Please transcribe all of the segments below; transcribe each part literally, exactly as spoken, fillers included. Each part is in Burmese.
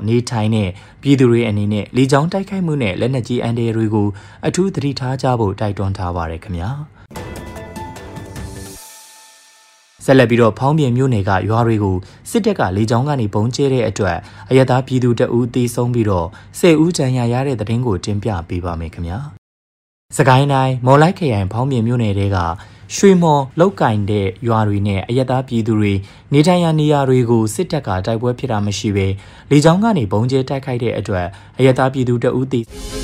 နေထိုင်တဲ့ပြည်သူတွေအနေနဲ့လေကြောင်းတိုက်ခိုက်မှုနဲ့လက်နက်ကြီးအန်ဒီတွေကိုအထူးသတိထားကြဖို့တိုက်တွန်းထားပါတယ်ခင်ဗျာဆက်လက်ပြီးတော့ဖောင်းပြင်မြို့နယ်ကရွာတွေကိုစစ်တပ်ကလေကြောင်းကနေပုံကျဲတဲ့အတွက်အရသာပြည်သူတအူးတေဆုံးပြီးတော့ဆယ်ဦးကျန်ရရတဲ့တဲ့တင်ကိုတင်ပြပေးပါမယ်ခင်ဗျာစကိုင်းတိုင်းမော်လိုက်ခရိုင်ဖောင်းပြင်မြို့နယ်တဲကရွှေမော်လောက်ကင်တဲ့ရွာတွေနဲ့အရသာပြည်သူတွေနေထိုင်ရာနေရာတွေကိုစစ်တပ်ကတိုက်ပွဲဖြစ်တာမရှိဘဲလေကြောင်းကနေပုံကျဲတိုက်ခိုက်တဲ့အတွက်အရသာပြည်သူတအူးတေ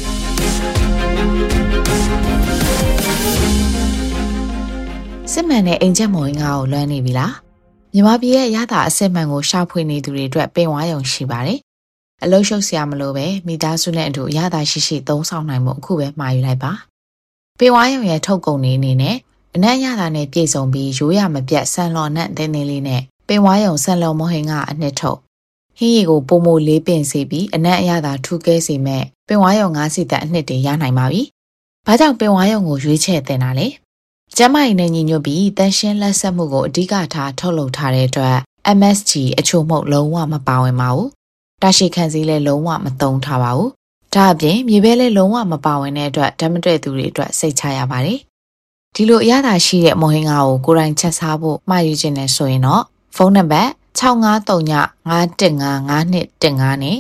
စစ်မှန်တဲ့အိမ်ချက်မော်ရင်ငါကိုလွမ်းနေပြီလားမြန်မာပြည်ရဲ့ရတာအစစ်မှန်ကိုရှာဖွေနေသူတွေအတွက်ပင်ဝါရုံရှိပါတယ်အလုံးရှုပ်စရာမလိုပဲမိသားစုနဲ့အတူရတာရှိရှိသုံးဆောင်နိုင်မှုအခုပဲမှာယူလိုက်ပါပင်ဝါရုံရဲ့ထုတ်ကုန်နေအနေနဲ့အနက်ရတာနဲ့ပြည်စုံပြီးရိုးရမပြတ်ဆန်လော်နဲ့တင်းတင်းလေးနဲ့ပင်ဝါရုံဆန်လော်မော်ဟင်ကအနှစ်ထုတ်ဟင်းရီကိုပုံမိုလေးပင်စီပြီးအနက်အရသာထူးကဲစီမဲ့ပင်ဝါရုံငါးစီတက်အနှစ်တွေရနိုင်ပါပြီဘာကြောင့်ပင်ဝါရုံကိုရွေးချယ်တင်တာလဲကျမကြီးနဲ့ညီညွတ်ပြီးတန်ရှင်းလက်ဆက်မှုကိုအဓိကထားထုတ်လုပ်ထားတဲ့အတွက် M S G အချို့မှုလုံးဝမပါဝင်ပါဘူး။တာရှိခံစည်းလည်းလုံးဝမသုံးထားပါဘူး။ဒါအပြင်မြေပဲလည်းလုံးဝမပါဝင်တဲ့အတွက်ဓာတ်မတွေ့သူတွေအတွက်စိတ်ချရပါတယ်။ဒီလိုအရသာရှိတဲ့မော်ဟင်ငါကိုကိုယ်တိုင်ချက်စားဖို့မှာယူခြင်းနဲ့ဆိုရင်တော့ဖုန်းနံပါတ်၆၅၃ည၅၁၅၅၂၁၅နဲ့၆၅၃ည၅၁၅၅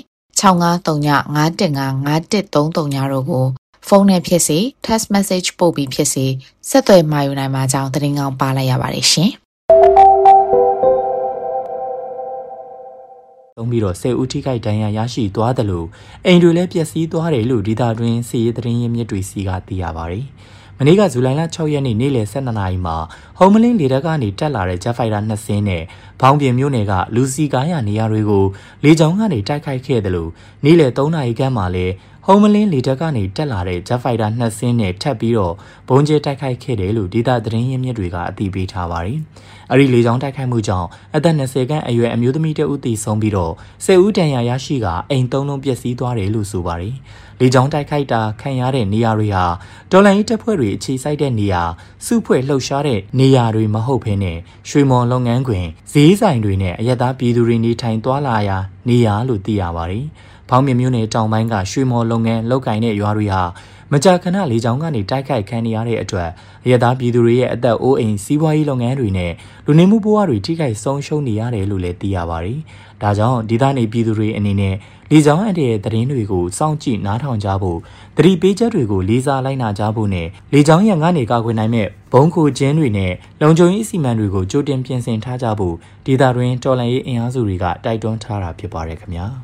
၅၁၃၃တို့ကိုဖုန်းနဲ့ဖြစ်စေ text message ပို့ပြီးဖြစ်စေဆက်သွယ်မှာယူနိုင်မှာကြောင်းသတင်းကောင်းပါလိုက်ရပါတယ်ရှင်။သုံးပြီးတော့ဆယ်ဦးထိခိုက်ဒဏ်ရာရရှိသွားတယ်လို့အိမ်တွေလည်းပျက်စီးသွားတယ်လို့ဒေသတွင်းစီးရဲသတင်းရင်းမြစ်တွေစီကသိရပါတယ်။မနေ့ကဇူလိုင်လ၆ရက်နေ့နေ့လယ်၁၂နာရီမှာဟုံမလင်းလေတပ်ကနေတက်လာတဲ့ဂျက်ဖိုက်တာနှစ်စင်းနဲ့ဘောင်းပြင်မြို့နယ်ကလူစီကားရနေရာတွေကိုလေကြောင်းကနေတိုက်ခိုက်ခဲ့တယ်လို့နေ့လယ်၃နာရီခန့်မှာလည်းဟုံမလင်းလေတပ်ကနေတက်လာတဲ့ဂျက်ဖိုက်တာနှစ်စင်းနဲ့ထပ်ပြီးတော့ဘုံကျဲတိုက်ခိုက်ခဲ့တယ်လို့ဒေသသတင်းရင်းမြစ်တွေကအသိပေးထားပါတယ်။အဲဒီလေကြောင်းတိုက်ခိုက်မှုကြောင့်အသက်၂၀ခန့်အရွယ်အမျိုးသမီးတဦးသေဆုံးပြီးတော့ဆယ်ဦးဒဏ်ရာရရှိကအိမ်သုံးလုံးပျက်စီးသွားတယ်လို့ဆိုပါတယ်။လေကြောင်းတိုက်ခိုက်တာခံရတဲ့နေရာတွေဟာတော်လိုင်းတပ်ဖွဲ့တွေအခြေစိုက်တဲ့နေရာစုဖွဲ့လှုပ်ရှားတဲ့နေရာတွေမဟုတ်ဘဲနဲ့ရွှေမော်လုပ်ငန်းခွင်ဈေးဆိုင်တွေနဲ့အရက်သားပြည်သူတွေနေထိုင်သွားလာရာနေရာလို့သိရပါတယ်။ဖောင်းမြမျိုးနယ်တောင်ပိုင်းကရွှေမော်လုပ်ငန်းလုပ်ကိုင်တဲ့ရွာတွေဟာမကြာခဏလေကြောင်းကနေတိုက်ခိုက်ခံရတဲ့အတွက်အရက်သားပြည်သူတွေရဲ့အသက်အိုးအိမ်စီးပွားရေးလုပ်ငန်းတွေနဲ့လူနေမှုဘဝတွေထိခိုက်ဆုံးရှုံးနေရတယ်လို့လည်းသိရပါတယ်။ဒါကြောင့်ဒေသနေပြည်သူတွေအနေနဲ့လေကြောင်းအန္တရာယ်သတင်းတွေကိုစောင့်ကြည့်နားထောင်ကြဖို့သတိပေးချက်တွေကိုလေးစားလိုက်နာကြဖို့နဲ့လေကြောင်းရန်ကနေကာကွယ်နိုင်မဲ့ဘုံခိုကျင်းတွေနဲ့လုံခြုံရေးအစီအမံတွေကိုကြိုတင်ပြင်ဆင်ထားကြဖို့ဒေသတွင်းတော်လှန်ရေးအင်အားစုတွေကတိုက်တွန်းထားတာဖြစ်ပါတယ်ခင်ဗျာ။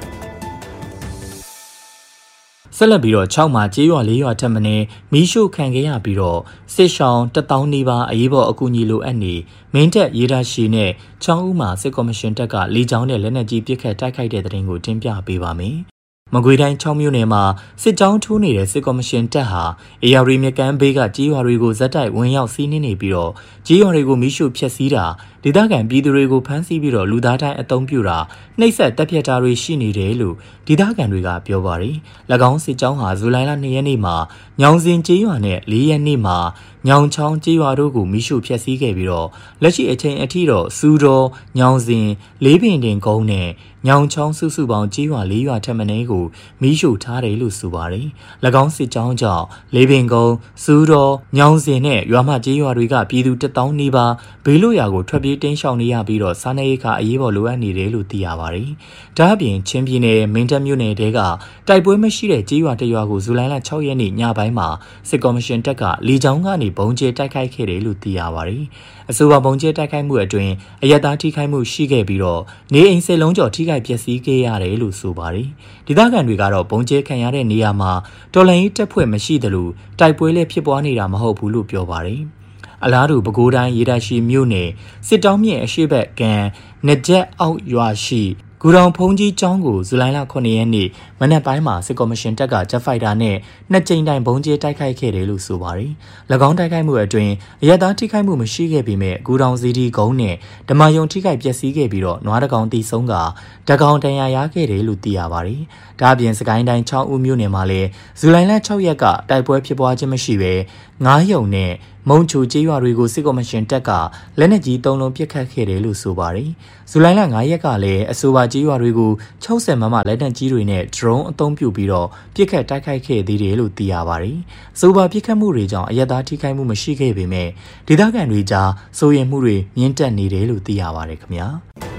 ဆက်လက်ပြီးတော့၆မှာကျေးရွာ၄ရွာထက်မင်းမီးရှို့ခံခဲ့ရပြီးတော့စစ်ရှောင်းတသောင်းနီးပါးအရေးပေါ်အကူအညီလိုအပ်နေမင်းတပ်ရေးသားရှိနဲ့ချောင်းဦးမှာစစ်ကော်မရှင်တပ်ကလေကြောင်းနဲ့လက်နက်ကြီးပစ်ခတ်တိုက်ခိုက်တဲ့တဲ့တင်ကိုတင်ပြပေးပါမယ်။မကွေးတိုင်း၆မြို့နယ်မှာစစ်ကြောင်းထိုးနေတဲ့စစ်ကော်မရှင်တပ်ဟာအေရရီမြကမ်းဘေးကကြေးရွာတွေကိုဇက်တိုက်ဝင်ရောက်စီးနှင်းနေပြီးတော့ကြေးရွာတွေကိုမီးရှို့ဖျက်ဆီးတာဒေသခံပြည်သူတွေကိုဖမ်းဆီးပြီးတော့လူသားတိုင်းအုံပြုတာနှိပ်စက်တပ်ဖြတ်တာတွေရှိနေတယ်လို့ဒေသခံတွေကပြောပါတယ်။၎င်းစစ်ကြောင်းဟာဇူလိုင်လ၂ရက်နေ့မှာညောင်စင်ကြေးရွာနဲ့၄ရက်နေ့မှာညောင်ချောင်းကြေးရွာတို့ကိုမီးရှို့ဖျက်ဆီးခဲ့ပြီးတော့လက်ရှိအချိန်အထိတော့စူတော်ညောင်စင်လေးပင်တင်ကုန်းနဲ့ညောင်ချောင်းစုစုပေါင်းကြေးရွာ၄ရွာထက်မနည်းကိုမီးရှို့ထားတယ်လို့ဆိုပါတယ်။၎င်းစစ်ကြောင်းကြောင့်လေးပင်ကုန်းစူတော်ညောင်စင်နဲ့ရွာမကြေးရွာတွေကပြည်သူတစ်သောင်းနီးပါးဘေးလွတ်ရာကိုထွက်ပြေးတင်းရှောင်နေရပြီးတော့စားနပ်ရိက္ခာအရေးပေါ်လိုအပ်နေတယ်လို့သိရပါတယ်။ဒါ့အပြင်ချင်းပြည်နယ်မင်းတပ်မြို့နယ်တဲကတိုက်ပွဲမရှိတဲ့ကြေးရွာတစ်ရွာကိုဇူလိုင်လ၆ရက်နေ့ညပိုင်းမှာစစ်ကော်မရှင်တပ်ကလေကြောင်းကနေဘုံကျဲတိုက်ခိုက်ခဲ့တယ်လို့သိရပါတယ်။အဆိုပါဘုံကျဲတိုက်ခိုက်မှုအတွင်းအရက်သားထိခိုက်မှုရှိခဲ့ပြီးတော့နေအိမ်စိတ်လုံးကျော်ထိခိုက်ပျက်စီးခဲ့ရတယ်လို့ဆိုပါတယ်။ဒေသခံတွေကတော့ဘုံကျဲခံရတဲ့နေရာမှာတော်လှန်ရေးတပ်ဖွဲ့မရှိသလိုတိုက်ပွဲလည်းဖြစ်ပွားနေတာမဟုတ်ဘူးလို့ပြောပါတယ်။အလားတူပဲခူးတိုင်းရေတပ်ရှိမြို့နယ်စစ်တောင်းမြင့်အရှိတ်ဘက်ကံနကြက်အောက်ရွာရှိဂူတောင်ဖုံးကြီးကျောင်းကိုဇူလိုင်လခုနှစ်ရက်နေ့မနက်ပိုင်းမှာစစ်ကော်မရှင်တပ်ကဂျက်ဖိုက်တာနဲ့နှစ်ကြိမ်တိုင်ဘုံကျဲတိုက်ခိုက်ခဲ့တယ်လို့ဆိုပါတယ်။၎င်းတိုက်ခိုက်မှုအတွင်းအရက်သားထိခိုက်မှုမရှိခဲ့ပေမဲ့ဂူတောင်စီဒီကုန်းနဲ့ဓမ္မယုံထိခိုက်ပျက်စီးခဲ့ပြီးတော့နွားတကောင်တီဆုံးကတကောင်တန်ရာရခဲ့တယ်လို့သိရပါတယ်။ဒါ့အပြင်စကိုင်းတိုင်းချောင်းဦးမြို့နယ်မှာလည်းဇူလိုင်လ၆ရက်ကတိုက်ပွဲဖြစ်ပွားခြင်းမရှိဘဲငားယုံနဲ့မုံချိုကျေးရွာတွေကိုစစ်ကော်မရှင်တပ်ကလက်နက်ကြီးသုံးလုံးပစ်ခတ်ခဲ့တယ်လို့ဆိုပါတယ်။ဇူလိုင်လ၅ရက်ကလည်းအဆိုပါကျေးရွာတွေကို၆၀မမလက်နက်ကြီးတွေနဲ့ drone အသုံးပြုပြီးတော့ပစ်ခတ်တိုက်ခိုက်ခဲ့သေးတယ်လို့သိရပါတယ်။အဆိုပါပစ်ခတ်မှုတွေကြောင့်အရက်သားထိခိုက်မှုမရှိခဲ့ပေမဲ့ဒေသခံတွေကြားစိုးရိမ်မှုတွေမြင့်တက်နေတယ်လို့သိရပါတယ်ခင်ဗျာ။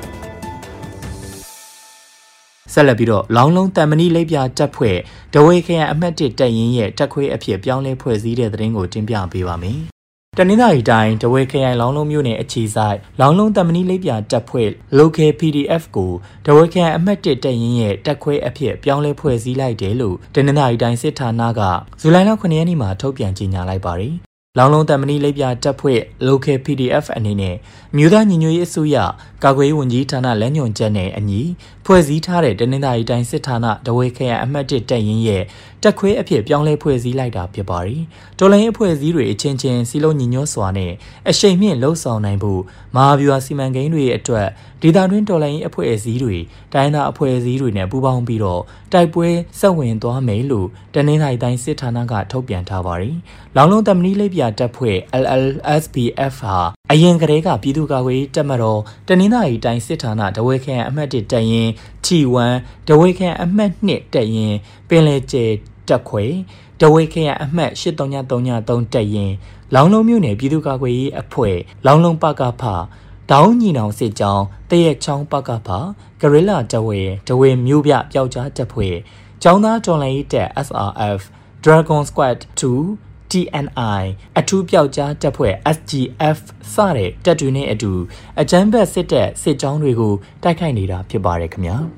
ဆက်လက်ပြီးတော့လောင်းလုံးတန်မဏိလိပ်ပြတပ်ဖွဲ့ဒဝေခရိုင်အမှတ်တစ်တပ်ရင်းရဲ့တပ်ခွေးအဖြစ်ပြောင်းလဲဖွဲ့စည်းတဲ့သတင်းကိုတင်ပြပေးပါမယ်။တနင်္သာရီတိုင်းဒဝေခရိုင်လောင်းလုံးမြို့နယ်အခြေဆိုင်လောင်းလုံးတန်မဏိလိပ်ပြတပ်ဖွဲ့ Local ပီ ဒီ အက်ဖ် ကိုဒဝေခရိုင်အမှတ်တစ်တပ်ရင်းရဲ့တပ်ခွေးအဖြစ်ပြောင်းလဲဖွဲ့စည်းလိုက်တယ်လို့တနင်္သာရီတိုင်းစစ်ဌာနကဇူလိုင်လခုနှစ်ရက်နေ့မှာထုတ်ပြန်ကြေညာလိုက်ပါတယ်။လောင်းလုံးတန်မဏိလိပ်ပြတပ်ဖွဲ့ Local ပီ ဒီ အက်ဖ် အနေနဲ့မြို့သားညီညွတ်ရေးအစိုးရကာကွယ်ရေးဝန်ကြီးဌာနလက်ညွှန်ချက်နဲ့အညီဖွဲ့စည်းထားတဲ့တနင်္သာရီတိုင်းစစ်ဌာနဒဝေခရိုင်အမှတ်တစ်တပ်ရင်းရဲ့တက်ခွေးအဖြစ်ပြောင်းလဲဖွဲ့စည်းလိုက်တာဖြစ်ပါတယ်။တော်လိုင်းအဖွဲ့အစည်းတွေအချင်းချင်းစီလုံးညီညွတ်စွာနဲ့အရှိန်မြင့်လှုပ်ဆောင်နိုင်ဖို့မဟာဗျူဟာစီမံကိန်းတွေအတွက်ဒေသတွင်းတော်လိုင်းအဖွဲ့အစည်းတွေတိုင်းဒေသအဖွဲ့အစည်းတွေနဲ့ပူးပေါင်းပြီးတော့တိုက်ပွဲဆက်ဝင်သွားမယ်လို့တနင်္သာရီတိုင်းစစ်ဌာနကထုတ်ပြန်ထားပါတယ်။လောင်းလုံးတမဏိလိပ်ပြတပ်ဖွဲ့ L L S B F ဟာအရင်ကတည်းကပြည်သူ့ကာကွယ်ရေးတပ်မတော်တနင်္သာရီတိုင်းစစ်ဌာနဒဝေခရိုင်အမှတ်တစ်တပ်ရင်း T ဝမ် ဒဝေခရိုင်အမှတ်နှစ်တပ်ရင်းပင်လယ်ကျဲတပ်ခွေဒဝေခရိုင်အမှတ်၈၃၃၃တပ်ရင်းလောင်းလုံးမြို့နယ်ပြည်သူ့ကာကွယ်ရေးအဖွဲ့လောင်းလုံးပကဖတောင်းညီနောင်စစ်ကြောင်းတရက်ချောင်းပကဖဂရိလာတဝေဒဝေမြို့ပြပျောက်ကြားတပ်ဖွဲ့ကျောင်းသားတော်လှန်ရေးတပ် S R F Dragon Squad တူ T N I အထူးပျောက်ကြားတပ်ဖွဲ့ S G F စတဲ့တပ်တွေနဲ့အတူအကြမ်းဖက်စစ်တပ်စစ်ကြောင်းတွေကိုတိုက်ခိုက်နေတာဖြစ်ပါတယ်ခင်ဗျာ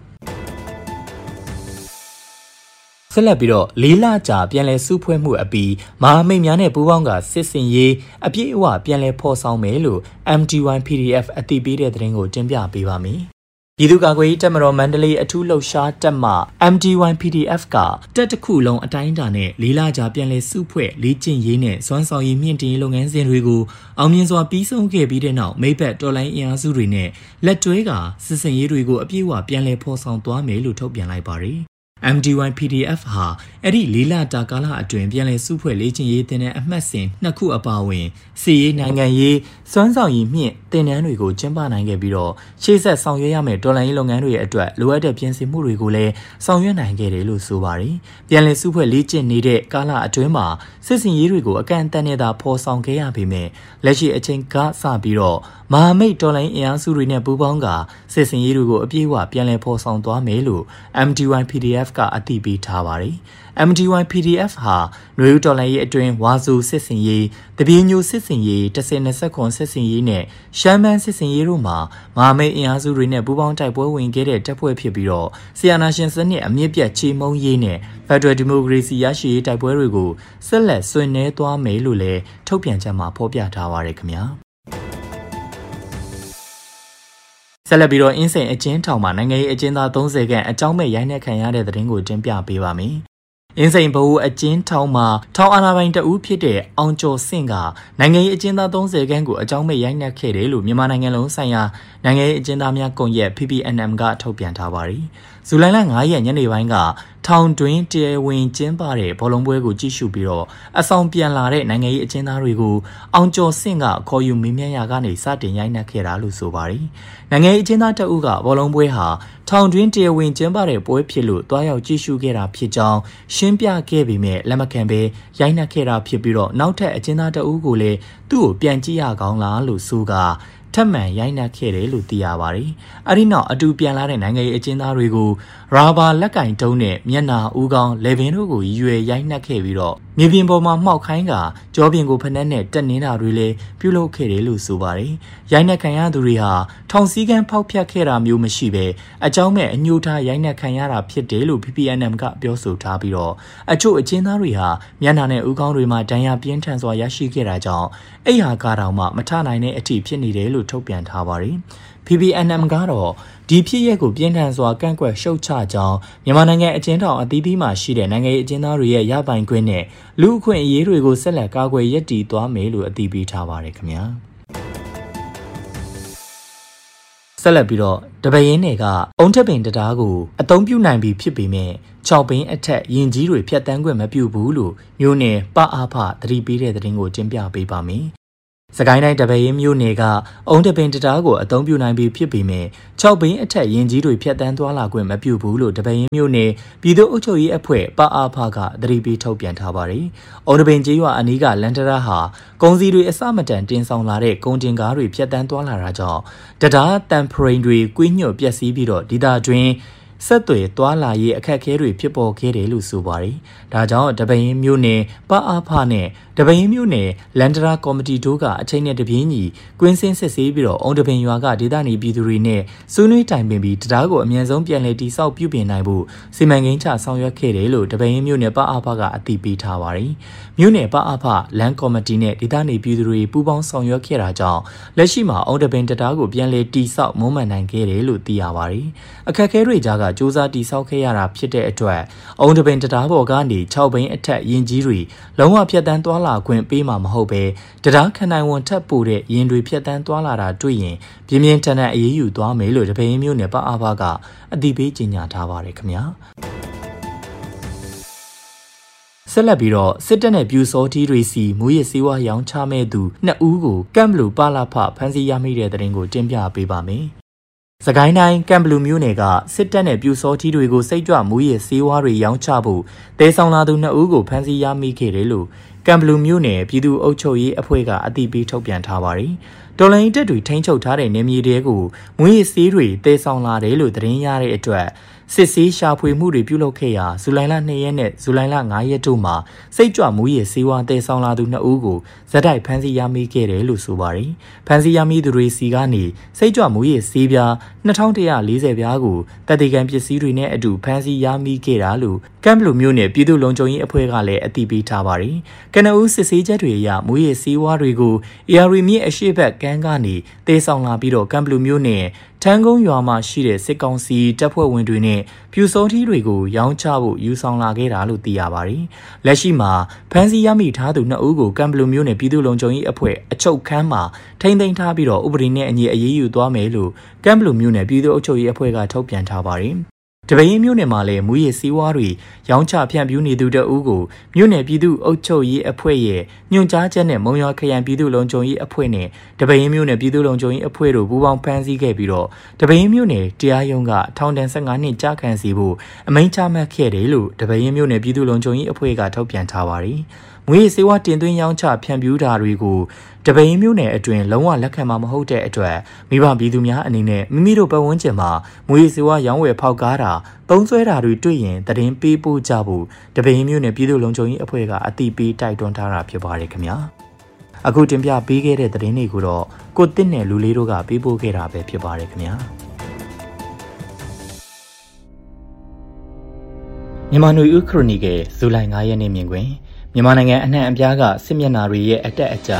ဆက်လက်ပြီးတော့လေးလကြာပြန်လည်စုဖွဲ့မှုအပြီးမဟာမိတ်များနဲ့ပူးပေါင်းကစစ်စင်ရေးအပြည့်အဝပြန်လည်ဖော်ဆောင်မယ်လို့ M D Y P D F အသိပေးတဲ့သတင်းကိုတင်ပြပေးပါမယ်ပြည်သူ့ကာကွယ်ရေးတပ်မတော်မန္တလေးအထူးလှုပ်ရှားတပ်မှ M D Y P D F ကတပ်တစ်ခုလုံးအတိုင်းအတာနဲ့လေးလကြာပြန်လည်စုဖွဲ့လေ့ကျင့်ရေးနဲ့စွမ်းဆောင်ရည်မြင့်တင်ရေးလုပ်ငန်းစဉ်တွေကိုအောင်မြင်စွာပြီးဆုံးခဲ့ပြီးတဲ့နောက်မိဘတော်လိုင်းအင်အားစုတွေနဲ့လက်တွဲကစစ်စင်ရေးတွေကိုအပြည့်အဝပြန်လည်ဖော်ဆောင်သွားမယ်လို့ထုတ်ပြန်လိုက်ပါတယ်M D Y P D F ဟာအဲ့ဒီလေးလတာကာလအတွင်းပြန်လည်စုဖွဲ့လေ့ကျင့်ရေးတင်တဲ့အမှတ်စဉ်နှစ်ခုအပါအဝင်စီရေးနိုင်ငံရေးစွမ်းဆောင်ရည်မြင့်တင်နန်းတွေကိုကျင်းပနိုင်ခဲ့ပြီးတော့ရှေ့ဆက်ဆောင်ရွက်ရမယ့်တော်လှန်ရေးလုပ်ငန်းတွေအတွက်လိုအပ်တဲ့ပြင်ဆင်မှုတွေကိုလည်းဆောင်ရွက်နိုင်ခဲ့တယ်လို့ဆိုပါတယ်။ပြန်လည်စုဖွဲ့လေ့ကျင့်နေတဲ့ကာလအတွင်းမှာစစ်စင်ရေးတွေကိုအကန့်အသတ်နဲ့သာဖော်ဆောင်ခဲ့ရပေမဲ့လက်ရှိအချိန်ကစပြီးတော့မဟာမိတ်တော်လှန်ရေးအင်အားစုတွေနဲ့ပူးပေါင်းကစစ်စင်ရေးတွေကိုအပြည့်အဝပြန်လည်ဖော်ဆောင်သွားမယ်လို့ M D Y P D F ကအသိပေးထားပါတယ်။ M D Y P D F ဟာနွေဦးတော်လှန်ရေးအတွင်းဝါဆိုစစ်စင်ရေးတပြေညိုစစ်စင်ရေးတစ်ဆယ်နှစ်ဆက်ခွန်စစ်စင်ရေးနဲ့ရှမ်းမန်းစစ်စင်ရေးတို့မှာမဟာမိတ်အင်အားစုတွေနဲ့ပူးပေါင်းတိုက်ပွဲဝင်ခဲ့တဲ့တပ်ဖွဲ့ဖြစ်ပြီးတော့ဆီယနာရှင်စနစ်အမြင့်ပြတ်ချေမှုန်းရေးနဲ့ဖက်ဒရယ်ဒီမိုကရေစီရရှိရေးတိုက်ပွဲတွေကိုဆက်လက်ဆွေးနွေးသွားမယ်လို့လည်းထုတ်ပြန်ချက်မှာဖော်ပြထားပါရခင်ဗျာဆက်လက်ပြီးတော့အင်းစိန်အကျဉ်းထောင်မှာနိုင်ငံရေးအကျဉ်းသားသုံးဆယ်ခန့်အကြောင်းမဲ့ရိုက်နှက်ခံရတဲ့သတင်းကိုတင်ပြပေးပါမယ်။အင်းစိန်ဘဟုအကျဉ်းထောင်မှာထောင်အာဏာပိုင်တဦးဖြစ်တဲ့အောင်ကျော်စင့်ကနိုင်ငံရေးအကျဉ်းသားသုံးဆယ်ခန့်ကိုအကြောင်းမဲ့ရိုက်နှက်ခဲ့တယ်လို့မြန်မာနိုင်ငံလုံးဆိုင်ရာနိုင်ငံရေးအကျဉ်းသားများကွန်ရက် P P N M ကထုတ်ပြန်ထားပါတယ်။ဇူလိုင်လ၅ရက်ညနေပိုင်းကထောင်တွင်းတရားဝင်ကျင်းပတဲ့ဘောလုံးပွဲကိုကြည့်ရှုပြီးတော့အဆောင်ပြန်လာတဲ့နိုင်ငံရေးအကျဉ်းသားတွေကိုအောင်ကျော်စင့်ကခေါ်ယူမေးမြန်းရာကနေစတင်ရိုက်နှက်ခဲ့တာလို့ဆိုပါတယ်။နိုင်ငံရေးအကျဉ်းသားတအုပ်ကဘောလုံးပွဲဟာထောင်တွင်းတရားဝင်ကျင်းပတဲ့ပွဲဖြစ်လို့တွားရောက်ကြည့်ရှုခဲ့တာဖြစ်ကြောင်းရှင်းပြခဲ့ပေမဲ့လက်မခံဘဲရိုက်နှက်ခဲ့တာဖြစ်ပြီးတော့နောက်ထပ်အကျဉ်းသားတအုပ်ကိုလည်းသူ့ကိုပြန်ကြည့်ရကောင်းလားလို့ဆိုကထပ်မံရိုက်နှက်ခဲ့တယ်လို့သိရပါတယ်။အဲဒီနောက်အတူပြန်လာတဲ့နိုင်ငံရေးအကျဉ်းသားတွေကိုရာဘာလက်ကင်တုံးနဲ့မျက်နာဦးခေါင်းလေပင်တို့ကိုရွယ်ရိုက်နှက်ခဲ့ပြီးတော့မြေပြင်ပေါ်မှာမှောက်ခိုင်းကကြောပြင်ကိုဖက်နှက်နဲ့တက်နေတာတွေလည်းပြုလုပ်ခဲ့တယ်လို့ဆိုပါတယ်။ရိုက်နှက်ခံရသူတွေဟာထောင်စည်းကမ်းဖောက်ဖျက်ခဲ့တာမျိုးမရှိဘဲအကြောင်းမဲ့အညှို့ထားရိုက်နှက်ခံရတာဖြစ်တယ်လို့ P P N M ကပြောဆိုထားပြီးတော့အချို့အကျဉ်းသားတွေဟာမျက်နာနဲ့ဦးခေါင်းတွေမှာဒဏ်ရာပြင်းထန်စွာရရှိခဲ့တာကြောင့်အိမ်ဟာကားတောင်မှမထနိုင်တဲ့အထိဖြစ်နေတယ်လို့ထုတ်ပြန်ထားပါတယ်။ P P N M ကတော့ဒီဖြစ်ရပ်ကိုပြင်းထန်စွာကန့်ကွက်ရှုတ်ချကြောင်းမြန်မာနိုင်ငံအကျဉ်းထောင်အသီးသီးမှာရှိတဲ့နိုင်ငံရေးအကျဉ်းသားတွေရဲ့ရပိုင်ခွင့်နဲ့လူအခွင့်အရေးတွေကိုဆက်လက်ကာကွယ်ရည်တည်သွားမယ်လို့အသိပေးထားပါတယ်ခင်ဗျာဆက်လက်ပြီးတော့တပရင်တွေက အုံထက်ပင်တရားကိုအသုံးပြုနိုင်ပြီးဖြစ်ပေမဲ့ခြောက်ပင်အထက်ရင်ကြီးတွေဖြတ်တန်းခွင့်မပြုဘူးလို့မြို့နယ်ပအားဖသတိပေးတဲ့သတင်းကိုတင်ပြပေးပါမယ်။စကိုင်းတိုင်းတပရင်မြို့နယ်ကအုံထက်ပင်တရားကိုအသုံးပြုနိုင်ပြီးဖြစ်ပေမဲ့ခြောက်ပင်အထက်ရင်ကြီးတွေဖြတ်တန်းသွားလာခွင့်မပြုဘူးလို့တပရင်မြို့နယ်ပြည်သူ့အုပ်ချုပ်ရေးအဖွဲ့ပအားဖကသတိပေးထုတ်ပြန်ထားပါတယ်။အုံထက်ပင်ကျေးရွာအနီးကလန်တရာဟာကုန်စည်တွေအစမတန်တင်ဆောင်လာတဲ့ကုန်တင်ကားတွေဖြတ်တန်းသွားလာတာကြောင့်တရားတန်ဖရိန်တွေကွေးညွတ်ပျက်စီးပြီးတော့ဒေသတွင်းဆက်သွယ်သွားလာရေးအခက်အခဲတွေဖြစ်ပေါ်ခဲ့တယ်လို့ဆိုပါတယ်။ဒါကြောင့်တပရင်မြို့နယ်ပအားဖနဲ့တပရင်မြို့နယ်လန်ဒရာကော်မတီတို့ကအချိန်နဲ့တပြေးညီကွင်းစင်းစစ်ဆေးပြီးတော့အုံတပင်ရွာကဒေသနေပြည်သူတွေနဲ့ဆွေးနွေးတိုင်ပင်ပြီးတရားကိုအမြန်ဆုံးပြန်လည်တည်ဆောက်ပြုပြင်နိုင်ဖို့စီမံကိန်းချဆောင်ရွက်ခဲ့တယ်လို့တပရင်မြို့နယ်ပအားဖကအသိပေးထားပါတယ်။မြို့နယ်ပအားဖလန်ကော်မတီနဲ့ဒေသနေပြည်သူတွေပူးပေါင်းဆောင်ရွက်ခဲ့တာကြောင့်လက်ရှိမှာအုံတပင်တရားကိုပြန်လည်တည်ဆောက်မွမ်းမံနိုင်ခဲ့တယ်လို့သိရပါတယ်။အခက်အခဲတွေကြားကစူးစမ်းတည်ဆောက်ခဲ့ရတာဖြစ်တဲ့အတွက်အုံတပင်တရားပေါ်ကနေခြောက်ပင်အထက်ရင်ကြီးတွေလုံးဝဖြတ်တန်းသွားလာခွင့်ပေးမှာမဟုတ်ပဲတရားခနိုင်ဝန်ထပ်ပို့တဲ့ရင်တွေဖြတ်တန်းသွားလာတာတွေ့ရင်ပြင်းပြင်းထန်ထန်အေးအေးယူသွားမယ်လို့တပင်းမျိုးနဲ့ပအားဖကအသိပေးကြေညာထားပါတယ်ခင်ဗျာဆက်လက်ပြီးတော့စစ်တပ်နဲ့ပြူစောတီတွေစီမူရစ်စေဝါရောင်းချမဲ့သူနှစ်ဦးကိုကမ်ဘလူပါလာဖဖမ်းဆီးရမိတဲ့တဲ့ရင်ကိုတင်ပြပေးပါမယ်စကိုင်းတိုင်းကမ်ဘလူမြို့နယ်ကစစ်တပ်နဲ့ပြူစောတီတွေကိုစိတ်ကြွမူရစ်စေဝါတွေရောင်းချဖို့တဲဆောင်လာသူနှစ်ဦးကိုဖမ်းဆီးရမိခဲ့တယ်လို့ကမ်ဘလူမြို့နယ်ပြည်သူ့အုပ်ချုပ်ရေးအဖွဲ့ကအသိပေးထုတ်ပြန်ထားပါတယ်။တော်လိုင်းတပ်တွေထိန်းချုပ်ထားတဲ့နေမြေတွေကိုမူရစ်စေးတွေတဲဆောင်လာတယ်လို့သတင်းရတဲ့အတွက်စစ်ဆေးရှာဖွေမှုတွေပြုလုပ်ခဲ့ရာဇူလိုင်လနှစ်ရက်နဲ့ဇူလိုင်လငါးရက်တို့မှာစိတ်ကြွမူရစ်စေဝါတဲဆောင်လာသူနှစ်ဦးကိုဇက်တိုက်ဖမ်းဆီးရမိခဲ့တယ်လို့ဆိုပါတယ်။ဖမ်းဆီးရမိသူတွေစီကနေစိတ်ကြွမူရစ်စေးပြားနှစ်ထောင်တစ်ရာလေးဆယ်ပြားကိုတပ်တေကန်ပစ္စည်းတွေနဲ့အတူဖမ်းဆီးရမိခဲ့တာလို့ကမ်ဘလူမြို့နယ်ပြည်သူ့လုံခြုံရေးအဖွဲ့ကလည်းအသိပေးထားပါတယ်။ကနဦးစစ်ဆေးချက်တွေအရမူရစ်စေဝါတွေကိုအေအာရီမြစ်အရှိတ်ဘက်ကမ်းကနေတဲဆောင်လာပြီးတော့ကမ်ဘလူမြို့နယ်ထန်းကုန်းရွာမှာရှိတဲ့စစ်ကောင်စီတပ်ဖွဲ့ဝင်တွေနဲ့ပြူစောထီးတွေကိုရောင်းချဖို့ယူဆောင်လာခဲ့တာလို့သိရပါတယ်။လက်ရှိမှာဖမ်းဆီးရမိထားသူနှစ်ဦးကိုကမ်ဘလူမြို့နယ်ပြည်သူ့လုံခြုံရေးအဖွဲ့အချုပ်ခန်းမှာထိန်းသိမ်းထားပြီးတော့ဥပဒေနဲ့အညီအရေးယူသွားမယ်လို့ကမ်ဘလူမြို့နယ်ပြည်သူ့အုပ်ချုပ်ရေးအဖွဲ့ကထုတ်ပြန်ထားပါတယ်။တပင်းမြို့နယ်မှာလည်းမူရစ်စေဝါတွေရောင်းချဖြန့်ဖြူးနေသူတအုပ်ကိုမြို့နယ်ပြည်သူ့အုပ်ချုပ်ရေးအဖွဲ့ရဲ့ညွှန်ကြားချက်နဲ့မုံရွာခရိုင်ပြည်သူ့လုံခြုံရေးအဖွဲ့နဲ့တပင်းမြို့နယ်ပြည်သူ့လုံခြုံရေးအဖွဲ့တို့ပူးပေါင်းဖမ်းဆီးခဲ့ပြီးတော့တပင်းမြို့နယ်တရားရုံးကထောင်ဒဏ်ဆယ့်ငါးနှစ်ကြာခံစီဖို့အမိန့်ချမှတ်ခဲ့တယ်လို့တပင်းမြို့နယ်ပြည်သူ့လုံခြုံရေးအဖွဲ့ကထုတ်ပြန်ထားပါတယ်။မူရစ်စေဝါတင်သွင်းရောင်းချဖြန့်ဖြူးတာတွေကိုတပင်းမြို့နယ်အတွင်းလုံးဝလက်ခံမှာမဟုတ်တဲ့အတွက်မိဘပြည်သူများအနေနဲ့မိမိတို့ပတ်ဝန်းကျင်မှာမူရစ်စေဝါရောင်းဝယ်ဖောက်ကားတာသုံးစွဲတာတွေတွေ့ရင်တရင်ပေးပို့ကြဖို့တပင်းမြို့နယ်ပြည်သူ့လုံခြုံရေးအဖွဲ့ကအသိပေးတိုက်တွန်းထားတာဖြစ်ပါတယ်ခင်ဗျာအခုတင်ပြပေးခဲ့တဲ့သတင်းတွေကိုတော့ကိုတစ်နဲ့လူလေးတို့ကပေးပို့ခဲ့တာပဲဖြစ်ပါတယ်ခင်ဗျာမြန်မာနွေဦးခရိုနီကယ်ဇူလိုင်ငါးရက်နေ့မြင်ကွင်းမြန်မာနိုင်ငံအနှံ့အပြားကစစ်မျက်နှာတွေရဲ့အတက်အကျ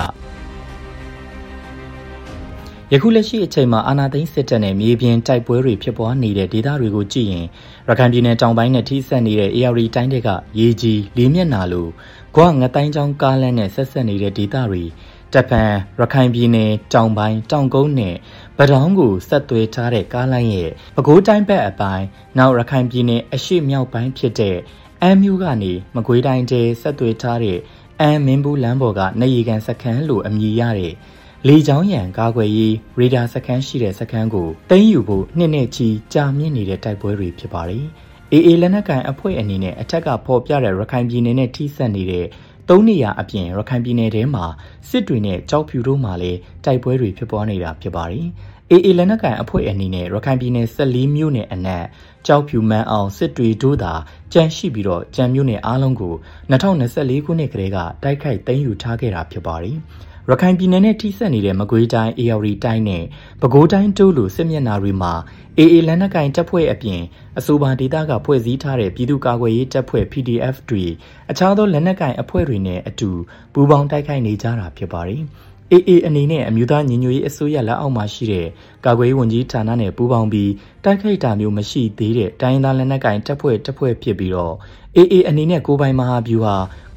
ယခုလက်ရှိအချိန်မှာအာဏာသိမ်းစစ်တပ်နဲ့မြေပြင်တိုက်ပွဲတွေဖြစ်ပွားနေတဲ့ဒေသတွေကိုကြည့်ရင်ရခိုင်ပြည်နယ်တောင်ပိုင်းနဲ့ထိစပ်နေတဲ့ အေ အာ ရီ တိုင်းတွေကရေကြီးလေးမျက်နှာလိုဂွငတိုင်းချောင်းကားလမ်းနဲ့ဆက်ဆက်နေတဲ့ဒေသတွေတပ်ဖန်ရခိုင်ပြည်နယ်တောင်ပိုင်းတောင်ကုန်းနဲ့ဗတောင်းကိုဆက်သွယ်ထားတဲ့ကားလမ်းရဲ့ပဲခူးတိုင်းဘက်အပိုင်းနောက်ရခိုင်ပြည်နယ်အရှေ့မြောက်ပိုင်းဖြစ်တဲ့အမ်းမြို့ကနေမကွေးတိုင်းတဲဆက်သွယ်ထားတဲ့အမ်းမင်းဘူးလမ်းပေါ်ကနေရီကန်စခန်းလိုအမည်ရတဲ့လေချောင်းရံကားကွယ်ရေးရေဒါစခန်းရှိတဲ့စခန်းကိုသိမ်းယူဖို့နှစ်နဲ့ချီကြာမြင့်နေတဲ့တိုက်ပွဲတွေဖြစ်ပါတယ်။အေအေလက်နက်ကန်အဖွဲ့အနေနဲ့အထက်ကဖော်ပြတဲ့ရခိုင်ပြည်နယ်နဲ့ထိစပ်နေတဲ့သုံးနေရာအပြင်ရခိုင်ပြည်နယ်ထဲမှာစစ်တွေနဲ့ကြောက်ဖြူတို့မှာလည်းတိုက်ပွဲတွေဖြစ်ပွားနေတာဖြစ်ပါတယ်။အေအေလက်နက်ကန်အဖွဲ့အနေနဲ့ရခိုင်ပြည်နယ်ဆယ်လေးမြို့နယ်အနက်ကြောက်ဖြူမန်းအောင်စစ်တွေတို့သာကြန့်ရှိပြီးတော့ကြံမြို့နယ်အားလုံးကိုနှစ်ထောင်နှစ်ဆယ့်လေးခုနှစ်ကတည်းကတိုက်ခိုက်သိမ်းယူထားခဲ့တာဖြစ်ပါတယ်။ရခိုင်ပြည်နယ်နဲ့ထိစပ်နေတဲ့မကွေးတိုင်းအေရဝတီတိုင်းနဲ့ပဲခူးတိုင်းတို့လိုစစ်မျက်နှာတွေမှာအေအေလက်နက်ကိုင်တပ်ဖွဲ့အပြင်အဆိုပါဒေသကဖွဲ့စည်းထားတဲ့ပြည်သူ့ကာကွယ်ရေးတပ်ဖွဲ့ ပီ ဒီ အက်ဖ် တွေအခြားသောလက်နက်ကိုင်အဖွဲ့တွေနဲ့အတူပူးပေါင်းတိုက်ခိုက်နေကြတာဖြစ်ပါတယ်။အေအေအနေနဲ့အမျိုးသားညီညွတ်ရေးအစိုးရလက်အောက်မှာရှိတဲ့ကာကွယ်ရေးဝန်ကြီးဌာနနဲ့ပူးပေါင်းပြီးတိုက်ခိုက်တာမျိုးမရှိသေးတဲ့တိုင်းဒေသလက်နက်ကိုင်တပ်ဖွဲ့တပ်ဖွဲ့ဖြစ်ပြီးတော့အေအေအနေနဲ့ကိုပိုင်မဟာဗျူဟာ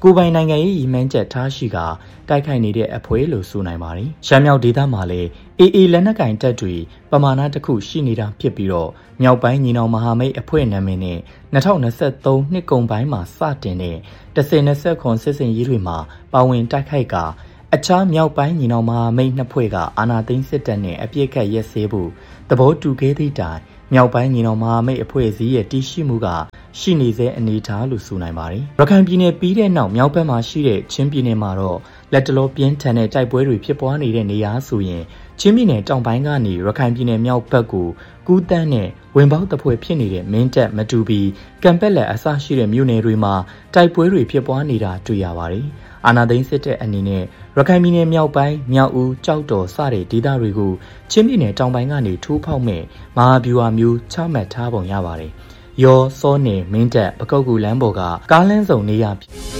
ကိုပိုင်နိုင်ငံရေးရည်မှန်းချက်ထားရှိကတိုက်ခိုက်နေတဲ့အဖွဲလို့ဆိုနိုင်ပါတယ်။ရှမ်းမြောက်ဒေသမှာလည်း အေးအေး လက်နက်ကင်တပ်တွေပမာဏတစ်ခုရှိနေတာဖြစ်ပြီးတော့မြောက်ပိုင်းညီနောင်မဟာမိတ်အဖွဲ့နာမည်နဲ့၂၀၂၃နှစ်ကုန်ပိုင်းမှာစတင်တဲ့တစ်ဆယ်နှစ်ဆက်ခွန်စစ်စင်ရေးတွေမှာပါဝင်တိုက်ခိုက်ကအခြားမြောက်ပိုင်းညီနောင်မဟာမိတ်နှစ်ဖွဲ့ကအာဏာသိမ်းစစ်တပ်နဲ့အပြစ်ခတ်ရက်စဲဖို့သဘောတူခဲ့သည့်တိုင်မြောက်ပိုင်းညီနောင်မဟာမိတ်အဖွဲ့အစည်းရဲ့တည်ရှိမှုကရှိနေစေအနေထားလို့ဆိုနိုင်ပါတယ်။ရခိုင်ပြည်နယ်ပြီးတဲ့နောက်မြောက်ဘက်မှာရှိတဲ့ချင်းပြည်နယ်မှာတော့လက်တလောပြင်းထန်တဲ့တိုက်ပွဲတွေဖြစ်ပွားနေတဲ့နေရာဆိုရင်ချင်းပြည်နယ်တောင်ပိုင်းကနေရခိုင်ပြည်နယ်မြောက်ဘက်ကိုကူးတန်းနဲ့ဝင်ပေါက်တပွဲဖြစ်နေတဲ့မင်းတပ်မတူပီကံပက်လက်အစရှိတဲ့မြို့နယ်တွေမှာတိုက်ပွဲတွေဖြစ်ပွားနေတာတွေ့ရပါတယ်။အာဏာသိမ်းစစ်တဲ့အနေနဲ့ရခိုင်ပြည်နယ်မြောက်ပိုင်းမြောက်ဦးကြောက်တော်စတဲ့ဒေသတွေကိုချင်းပြည်နယ်တောင်ပိုင်းကနေထိုးဖောက်မဲ့မဟာဗျူဟာမျိုးချမှတ်ထားပုံရပါတယ်။ရောစောနယ်မင်းတပ်ပကုတ်ကူလမ်းပေါ်ကကားလမ်းစုံနေရာ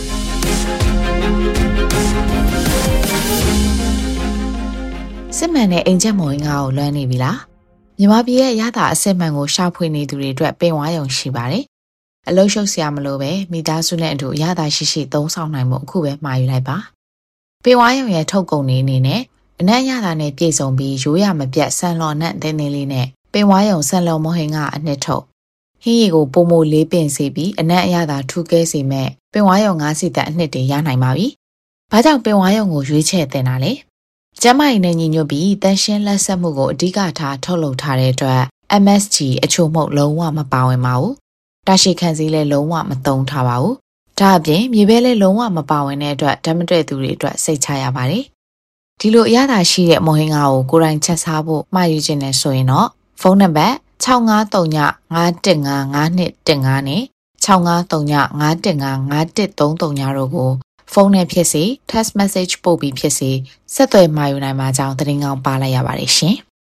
စစ်မှန်တဲ့အိမ်ချက်မော်ငါကိုလွှမ်းနေပြီလားမြန်မာပြည်ရဲ့ရတာအစစ်မှန်ကိုရှာဖွေနေသူတွေအတွက်ပင်ဝါရုံရှိပါတယ်အလုံးရှုပ်စရာမလိုပဲမိသားစုနဲ့အတူရတာရှိရှိသုံးဆောင်နိုင်မှုအခုပဲမှာယူလိုက်ပါပင်ဝါရုံရဲ့ထုတ်ကုန်နေအနေနဲ့အနက်ရတာနဲ့ပြည်စုံပြီးရိုးရမပြတ်ဆန်လော်နဲ့တင်းနေလေးနဲ့ပင်ဝါရုံဆန်လော်မော်ဟင်ကအနှစ်ထုတ်ဟင်းရီကိုပုံမိုလေးပင်စီပြီးအနက်အရသာထူကဲစီမဲ့ပင်ဝါရုံငါးစီတက်အနှစ်တွေရနိုင်ပါပြီဘာကြောင့်ပင်ဝါရုံကိုရွေးချယ်တင်တာလဲကျမကြီးနဲ့ညီညွတ်ပြီးတန်ရှင်းလက်ဆက်မှုကိုအဓိကထားထုတ်လုပ်ထားတဲ့အတွက် M S G အချို့မှုလုံးဝမပါဝင်ပါဘူး။တာရှိခံစည်းလည်းလုံးဝမသုံးထားပါဘူး။ဒါအပြင်မြေပဲလည်းလုံးဝမပါဝင်တဲ့အတွက်ဓာတ်မတည့်သူတွေအတွက်စိတ်ချရပါတယ်။ဒီလိုအရသာရှိတဲ့မော်ဟင်ငါကိုကိုယ်တိုင်ချက်စားဖို့မှာယူခြင်းနဲ့ဆိုရင်တော့ဖုန်းနံပါတ်၆၅၃ည၅၁၅၅၂၁၅နဲ့၆၅၃ည၅၁၅၅၁၃၃ညတို့ကိုဖုန်းနဲ့ဖြစ်စေ text message ပို့ပြီးဖြစ်စေဆက်သွယ်မှာယူနိုင်မှာကြောင်းသတင်းကောင်းပါလိုက်ရပါတယ်ရှင်။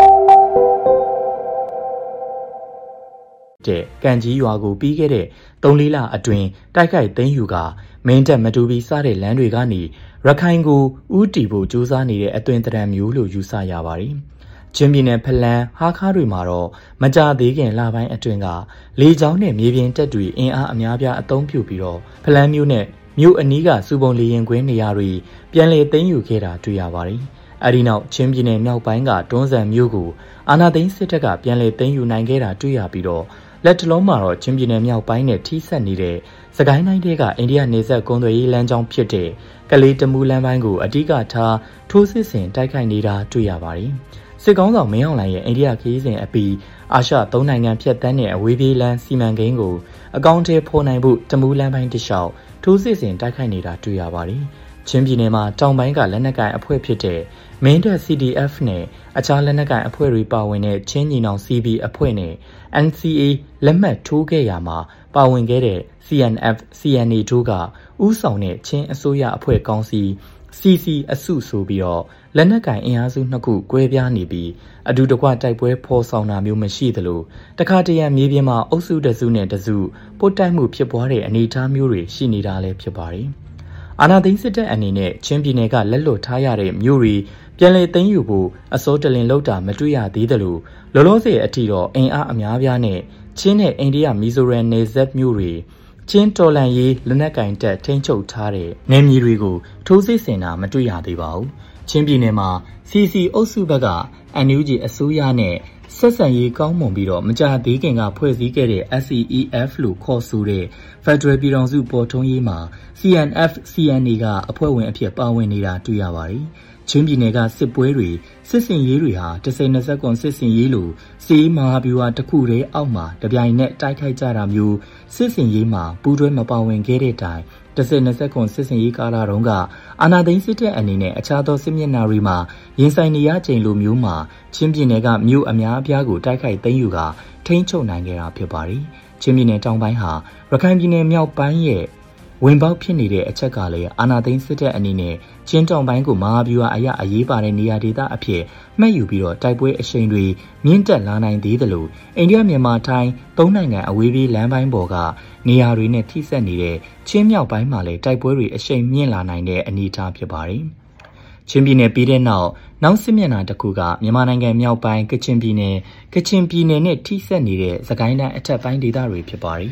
တဲ့ကန်ကြီးရွာကိုပြီးခဲ့တဲ့၃လအတွင်းတိုက်ခိုက်သိမ်းယူကမင်းတပ်မတူပီစတဲ့လမ်းတွေကနေရခိုင်ကိုဥတီဖို့ကြိုးစားနေတဲ့အသွင်သဏ္ဍာန်မျိုးလို့ယူဆရပါတယ်။ချင်းပြည်နယ်ဖလန်းဟာခါတွေမှာတော့မကြသေးခင်လပိုင်းအတွင်းကလေကြောင်းနဲ့မြေပြင်တပ်တွေအင်အားအများပြားအသုံးပြုပြီးတော့ဖလန်းမျိုးနဲ့မြို့အနီးကစူပုံလေရင်ကွင်းနေရာတွေပြန်လည်သိမ်းယူခဲ့တာတွေ့ရပါတယ်။အဲဒီနောက်ချင်းပြည်နယ်မြောက်ပိုင်းကတွန်းဇံမြို့ကိုအာဏာသိမ်းစစ်တပ်ကပြန်လည်သိမ်းယူနိုင်ခဲ့တာတွေ့ရပြီးတော့လက်တလုံးမှာတော့ချင်းပြည်နယ်မြောက်ပိုင်းနဲ့ထိစပ်နေတဲ့စကိုင်းတိုင်းတွေကအိန္ဒိယနေဆက်ကုန်းသွယ်ရေးလမ်းကြောင်းဖြစ်တဲ့ကလေးတမူလမ်းပိုင်းကိုအဓိကထားထိုးစစ်ဆင်တိုက်ခိုက်နေတာတွေ့ရပါတယ်။စစ်ကောင်းဆောင်မင်းအောင်လှိုင်ရဲ့အိန္ဒိယခရီးစဉ်အပြီးအာရှသုံးနိုင်ငံဖြတ်တန်းတဲ့အဝေးပြေးလမ်းစီမံကိန်းကိုအကောင့်ထဲဖော်နိုင်ဖို့တမူလမ်းပိုင်းတစ်လျှောက်ထိုးစစ်ဆင်တိုက်ခိုက်နေတာတွေ့ရပါတယ်။ချင်းပြည်နယ်မှာတောင်ပိုင်းကလက်နက်ကိုင်အဖွဲ့ဖြစ်တဲ့မင်းတပ် C D F နဲ့အခြားလက်နက်ကိုင်အဖွဲ့တွေပါဝင်တဲ့ချင်းညီနောင် C B အဖွဲ့နဲ့ N C A လက်မှတ်ထိုးခဲ့ရမှာပါဝင်ခဲ့တဲ့ C N F C N A တို့ကဥဆောင်တဲ့ချင်းအစိုးရအဖွဲ့ကောင်စီ C C အစုဆိုပြီးတော့လက်နက်ကိုင်အင်အားစုနှစ်ခုကွဲပြားနေပြီးအတူတကွတိုက်ပွဲဖော်ဆောင်တာမျိုးမရှိသလိုတခါတရံမြေပြင်မှာအုပ်စုတစုနဲ့တစုပို့တိုက်မှုဖြစ်ပွားတဲ့အနေအထားမျိုးတွေရှိနေတာလည်းဖြစ်ပါတယ်။အာဏာသိမ်းစစ်တပ်အနေနဲ့ချင်းပြည်နယ်ကလက်လွတ်ထားရတဲ့မြို့တွေပြန်လည်သိမ်းယူဖို့အစိုးတလင်လောက်တာမတွေ့ရသေးသလိုလောလောဆယ်အထိတော့အင်အားအများပြားနဲ့ချင်းနဲ့အိန္ဒိယမီဇိုရမ်နယ်စပ်မြို့တွေချင်းတော်လန်ရေးလက်နက်ကင်တပ်ထိန်းချုပ်ထားတဲ့နယ်မြေတွေကိုထိုးစစ်ဆင်တာမတွေ့ရသေးပါဘူး။ချင်းပြည်နယ်မှာ C C အုပ်စုဘက်က N U G အစိုးရနဲ့ဆက်ဆံရေးကောင်းမွန်ပြီးတော့မကြာသေးခင်ကဖွဲ့စည်းခဲ့တဲ့ S E E F လို့ခေါ်ဆိုတဲ့ Federal ပြည်ထောင်စုပေါ်ထွန်းရေးမှာ C N F C N A ကအဖွဲ့ဝင်အဖြစ်ပါဝင်နေတာတွေ့ရပါတယ်။ချင်းပြည်နယ်ကစစ်ပွဲတွေစစ်စင်ရေးတွေဟာတစ်ဆယ်နှစ်ဆက်ကွန်စစ်စင်ရေးလို့စီးမဟာဗျူဟာတစ်ခုတည်းအောက်မှာတပြိုင်နက်တိုက်ခိုက်ကြတာမျိုးစစ်စင်ရေးမှာပူးတွဲမပါဝင်ခဲ့တဲ့တိုင်တစ်ဆယ်နှစ်ဆက်ကွန်စစ်စင်ရေးကာလတုန်းကအာဏာသိမ်းစစ်တဲ့အနေနဲ့အခြားသောစစ်မျက်နှာတွေမှာရင်ဆိုင်နေရချိန်လိုမျိုးမှာချင်းပြည်နယ်ကမြို့အများအပြားကိုတိုက်ခိုက်သိမ်းယူကထိန်းချုပ်နိုင်ခဲ့တာဖြစ်ပါတယ်။ချင်းပြည်နယ်တောင်ပိုင်းဟာရခိုင်ပြည်နယ်မြောက်ပိုင်းရဲ့ဝင်ပေါက်ဖြစ်နေတဲ့အချက်ကလည်းအာဏာသိမ်းစစ်တဲ့အနေနဲ့ချင်းတောင်ပိုင်းကိုမဟာဗျူဟာအရာအရေးပါတဲ့နေရာဒေသအဖြစ်မှတ်ယူပြီးတော့တိုက်ပွဲအရှိန်တွေမြင့်တက်လာနိုင်သေးသလိုအိန္ဒိယမြန်မာထိုင်းသုံးနိုင်ငံအဝေးပြေးလမ်းပိုင်းပေါ်ကနေရာတွေနဲ့ထိစပ်နေတဲ့ချင်းမြောက်ပိုင်းမှာလည်းတိုက်ပွဲတွေအရှိန်မြင့်လာနိုင်တဲ့အနေအထားဖြစ်ပါတယ်။ချင်းပြည်နယ်ပြီးတဲ့နောက်နောက်စစ်မျက်နှာတစ်ခုကမြန်မာနိုင်ငံမြောက်ပိုင်းကချင်ပြည်နယ်ကချင်ပြည်နယ်နဲ့ထိစပ်နေတဲ့စကိုင်းတိုင်းအထက်ပိုင်းဒေသတွေဖြစ်ပါတယ်။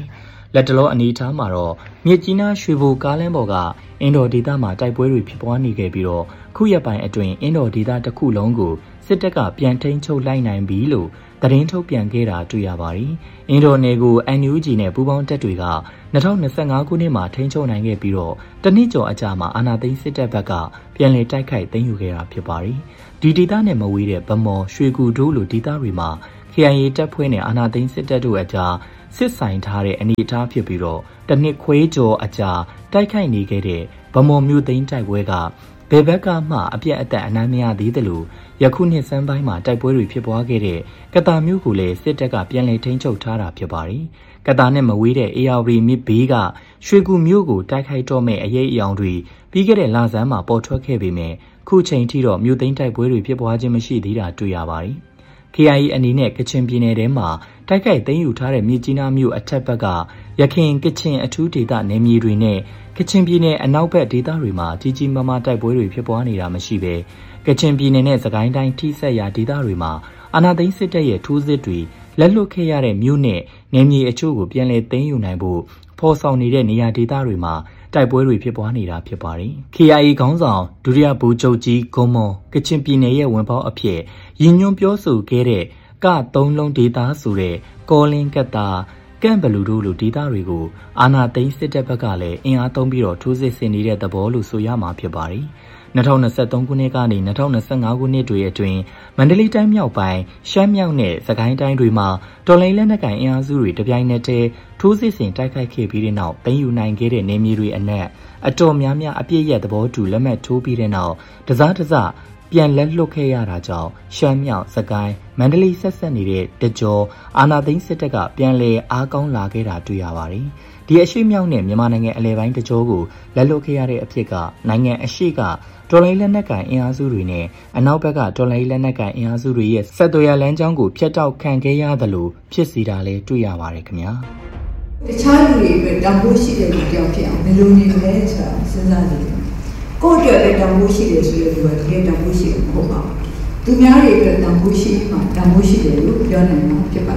လက်တလောအနေထားမှာတော့မြစ်ကြီးနားရွှေဘိုကားလမ်းပေါ်ကအင်ဒိုဒေသမှာတိုက်ပွဲတွေဖြစ်ပွားနေခဲ့ပြီးတော့ခုရက်ပိုင်းအတွင်းအင်ဒိုဒေသတစ်ခုလုံးကိုစစ်တပ်ကပြန်ထိန်းချုပ်လိုက်နိုင်ပြီလို့သတင်းထုတ်ပြန်ခဲ့တာတွေ့ရပါတယ်။အင်ဒိုနယ်ကို အန် ယူ ဂျီ နဲ့ပူးပေါင်းတပ်တွေက၂၀၂၅ခုနှစ်မှာထိန်းချုပ်နိုင်ခဲ့ပြီးတော့တနှစ်ကျော်အကြာမှာအာဏာသိမ်းစစ်တပ်ဘက်ကပြန်လည်တိုက်ခိုက်သိမ်းယူခဲ့တာဖြစ်ပါတယ်။ဒီဒေသနဲ့မဝေးတဲ့ဗမော်ရွှေကူတို့လိုဒေသတွေမှာ ကေ အိုင် အေ တပ်ဖွဲ့နဲ့အာဏာသိမ်းစစ်တပ်တို့အကြားစစ်ဆိုင်ထားတဲ့အနေအထားဖြစ်ပြီးတော့တနစ်ခွေးကျော်အကြာတိုက်ခိုက်နေခဲ့တဲ့ဗမော်မြို့သိမ်းတိုက်ပွဲကဘယ်ဘက်ကမှအပြတ်အသတ်အနိုင်မရသေးသလိုယခုနှစ်စမ်းပိုင်းမှာတိုက်ပွဲတွေဖြစ်ပွားခဲ့တဲ့ကတာမြို့ကိုလည်းစစ်တပ်ကပြန်လည်ထိန်းချုပ်ထားတာဖြစ်ပါတယ်။ကတာနဲ့မဝေးတဲ့အေယာဝတီမြစ်ဘေးကရွှေကူမြို့ကိုတိုက်ခိုက်တော့မဲ့အရေးအယောင်တွေပြီးခဲ့တဲ့လဆန်းမှာပေါ်ထွက်ခဲ့ပေမဲ့ခုချိန်ထိတော့မြို့သိမ်းတိုက်ပွဲတွေဖြစ်ပွားခြင်းမရှိသေးတာတွေ့ရပါတယ်။ ကေ အိုင် အေ အနေနဲ့ကချင်ပြည်နယ်ထဲမှာတိုက်ခိုက်သိမ်းယူထားတဲ့မြစ်ကြီးနားမြို့အထက်ဘက်ကရခိုင်ကချင်အထူးဒေသနယ်မြေတွေနဲ့ကချင်ပြည်နယ်အနောက်ဘက်ဒေသတွေမှာကြီးကြီးမားမားတိုက်ပွဲတွေဖြစ်ပွားနေတာမရှိဘဲကချင်ပြည်နယ်နဲ့စကိုင်းတိုင်းထိစပ်ရာဒေသတွေမှာအာဏာသိမ်းစစ်တပ်ရဲ့ထိုးစစ်တွေလက်လွတ်ခဲ့ရတဲ့မြို့နဲ့နယ်မြေအချို့ကိုပြန်လည်သိမ်းယူနိုင်ဖို့ဖော်ဆောင်နေတဲ့နေရာဒေသတွေမှာတိုက်ပွဲတွေဖြစ်ပွားနေတာဖြစ်ပါတယ်။ ကေ အိုင် အေ ခေါင်းဆောင်ဒုတိယဗိုလ်ချုပ်ကြီးဂွန်မော်ကချင်ပြည်နယ်ရဲ့ဝန်ပေါင်းအဖြစ်ရည်ညွှန်းပြောဆိုခဲ့တဲ့ကသုံးလုံးဒေသဆိုတဲ့ကောလင်းကတ်တာကန့်ဘလူတို့လိုဒေသတွေကိုအာဏာသိမ်းစစ်တပ်ဘက်ကလည်းအင်အားသုံးပြီးတော့ထိုးစစ်ဆင်နေတဲ့သဘောလို့ဆိုရမှာဖြစ်ပါတယ်။၂၀၂၃ခုနှစ်ကနေ၂၀၂၅ခုနှစ်တွေအတွင်းမန္တလေးတိုင်းမြောက်ပိုင်းရှမ်းမြောက်နဲ့စကိုင်းတိုင်းတွေမှာတော်လိုင်းလက်နက်ကိုင်အင်အားစုတွေတပြိုင်နက်တည်းထိုးစစ်ဆင်တိုက်ခိုက်ခဲ့ပြီးတဲ့နောက်သိမ်းယူနိုင်ခဲ့တဲ့နေမြေတွေအနက်အတော်များများအပြည့်ရဲ့သဘောတူလက်မှတ်ထိုးပြီးတဲ့နောက်တစားတစားပြန်လက်လွတ်ခဲ့ရတာကြောင့်ရှမ်းမြောက်စကိုင်းမန္တလေးဆက်ဆက်နေတဲ့တကြောအာနာသိန်းစစ်တပ်ကပြန်လည်အားကောင်းလာခဲ့တာတွေ့ရပါတယ်။ဒီအရှိမြောက်နဲ့မြန်မာနိုင်ငံအလဲပိုင်းတကြောကိုလက်လွတ်ခဲ့ရတဲ့အဖြစ်ကနိုင်ငံအရှိကတော်လိုင်းလက်နက်ကိုင်အင်အားစုတွေနဲ့အနောက်ဘက်ကတော်လိုင်းလက်နက်ကိုင်အင်အားစုတွေရဲ့ဆက်သွယ်ရလမ်းကြောင်းကိုဖျက်တောက်ခံခဲ့ရသလိုဖြစ်စီတာလည်းတွေ့ရပါတယ်ခင်ဗျာ။တခြားလူတွေအတွက်တန်ဖိုးရှိတဲ့လူတယောက်ဖြစ်အောင်ဘယ်လိုနေမလဲဆိုတာစဉ်းစားကြည့်တယ်။ကိုယ့်အတွက်လည်းတန်ဖိုးရှိတယ်ဆိုတဲ့လူကတကယ်တန်ဖိုးရှိတယ်မဟုတ်ပါဘူး။သူများတွေအတွက်တန်ဖိုးရှိမှတန်ဖိုးရှိတယ်လို့ပြောနိုင်မှာဖြစ်ပါ